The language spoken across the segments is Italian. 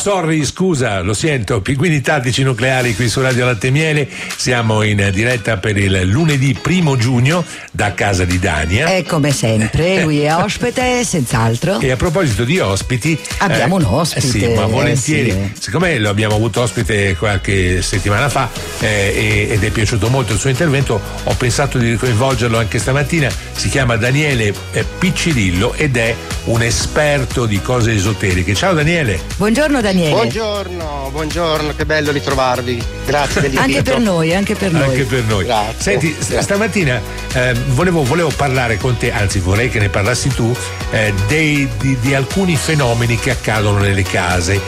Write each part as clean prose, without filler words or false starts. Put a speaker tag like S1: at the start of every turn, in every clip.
S1: sorry, scusa, lo sento, Pinguini Tattici Nucleari qui su Radio Latte e Miele. Siamo in diretta per il lunedì 1 giugno da casa di Dania.
S2: E come sempre, lui è ospite, senz'altro.
S1: E a proposito di ospiti,
S2: abbiamo un ospite.
S1: Sì, ma volentieri. Siccome lo abbiamo avuto ospite qualche settimana fa ed è piaciuto molto il suo intervento, ho pensato di coinvolgerlo anche stamattina. Si chiama Daniele Piccirillo ed è un esperto di cose esoteriche. Ciao Daniele.
S2: Buongiorno Daniele.
S3: Buongiorno, che bello ritrovarvi. Grazie dell'invito.
S2: Anche per noi.
S1: Grazie. Senti, stamattina volevo parlare con te, anzi vorrei che ne parlassi tu, di alcuni fenomeni che accadono nelle case.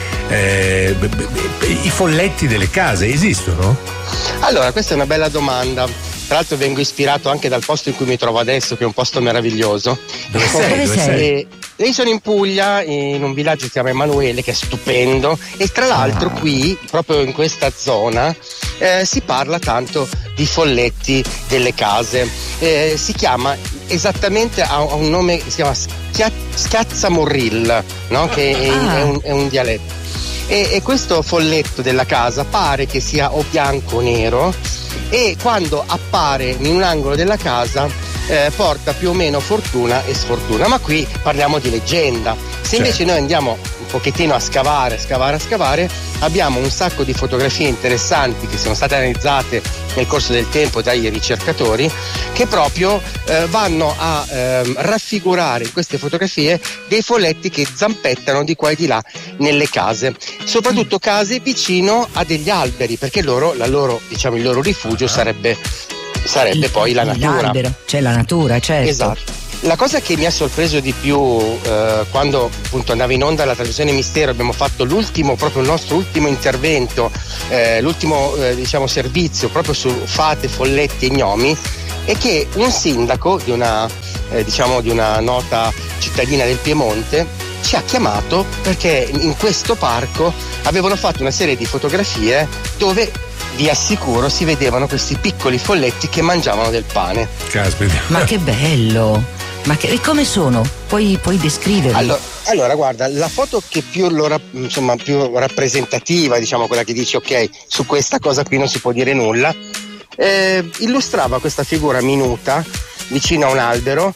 S1: I folletti delle case esistono?
S3: Allora, questa è una bella domanda. Tra l'altro vengo ispirato anche dal posto in cui mi trovo adesso, che è un posto meraviglioso.
S1: Dove sei?
S3: Io sono in Puglia, in un villaggio che si chiama Emanuele, che è stupendo, e tra l'altro qui, proprio in questa zona, si parla tanto di folletti delle case. Si chiama esattamente, ha un nome che si chiama Schiazzamorrill, no? Che è un dialetto. E questo folletto della casa pare che sia o bianco o nero, e quando appare in un angolo della casa porta più o meno fortuna e sfortuna. Ma qui parliamo di leggenda. Se invece noi andiamo un pochettino a scavare, abbiamo un sacco di fotografie interessanti che sono state analizzate nel corso del tempo dai ricercatori, che proprio vanno a raffigurare in queste fotografie dei folletti che zampettano di qua e di là nelle case, soprattutto case vicino a degli alberi, perché il loro rifugio sarebbe poi la natura.
S2: L'albero, cioè la natura, certo.
S3: Esatto. La cosa che mi ha sorpreso di più quando appunto andava in onda la trasmissione Mistero, abbiamo fatto il nostro ultimo intervento, l'ultimo servizio proprio su fate, folletti e gnomi, è che un sindaco di una nota cittadina del Piemonte ci ha chiamato perché in questo parco avevano fatto una serie di fotografie dove, vi assicuro, si vedevano questi piccoli folletti che mangiavano del pane.
S1: Caspita.
S2: Ma che bello! E come sono? Puoi descriverli?
S3: Allora, guarda, la foto che più rappresentativa, quella che dice ok, su questa cosa qui non si può dire nulla, illustrava questa figura minuta vicino a un albero,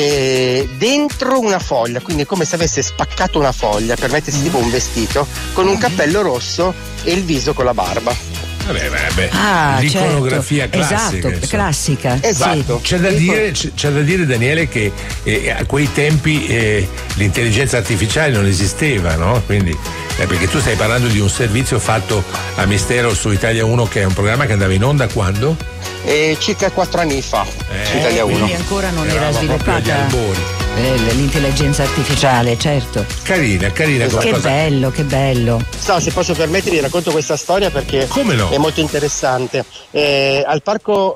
S3: dentro una foglia, quindi come se avesse spaccato una foglia per mettersi tipo un vestito, con un cappello rosso e il viso con la barba.
S1: Vabbè. L'iconografia classica.
S2: Esatto, classica.
S3: Esatto.
S1: C'è da dire, Daniele, che a quei tempi l'intelligenza artificiale non esisteva, no? Quindi perché tu stai parlando di un servizio fatto a Mistero su Italia 1, che è un programma che andava in onda quando?
S3: Circa 4 anni fa su Italia 1.
S2: Quindi ancora non era sviluppata l'intelligenza artificiale, certo.
S1: Carina.
S3: Esatto.
S2: Che bello.
S3: Se posso permettermi, racconto questa storia perché
S1: come no?
S3: È molto interessante. Al parco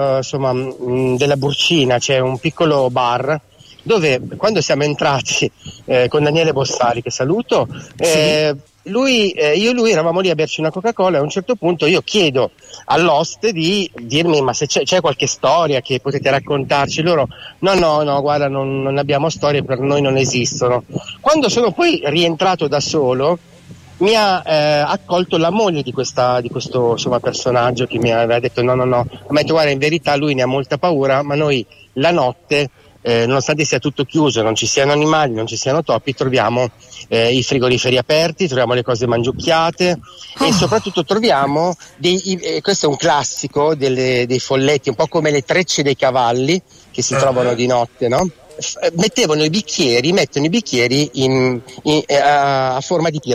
S3: della Burcina c'è un piccolo bar dove, quando siamo entrati con Daniele Bossari, che saluto, io e lui eravamo lì a berci una Coca-Cola, e a un certo punto io chiedo all'oste di dirmi ma se c'è qualche storia che potete raccontarci. Loro no, guarda, non abbiamo storie, per noi non esistono. Quando sono poi rientrato da solo, mi ha accolto la moglie di questo personaggio, che mi aveva detto no, mi ha detto guarda, in verità lui ne ha molta paura, ma noi la notte, nonostante sia tutto chiuso, non ci siano animali, non ci siano topi, troviamo i frigoriferi aperti, troviamo le cose mangiucchiate e soprattutto troviamo questo è un classico dei folletti, un po' come le trecce dei cavalli che si trovano di notte, no? Mettono i bicchieri a forma di